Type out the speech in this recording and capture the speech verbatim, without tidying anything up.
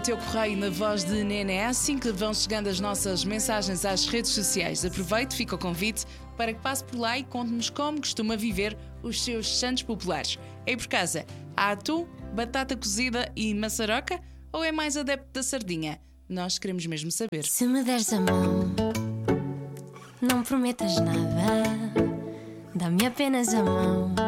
Mateu Correia na voz de Nené. Assim que vão chegando as nossas mensagens às redes sociais, aproveite, fica o convite para que passe por lá e conte-nos como costuma viver os seus santos populares. Aí por casa, há atum, batata cozida e maçaroca ou é mais adepto da sardinha? Nós queremos mesmo saber. Se me deres a mão, não prometas nada, dá-me apenas a mão.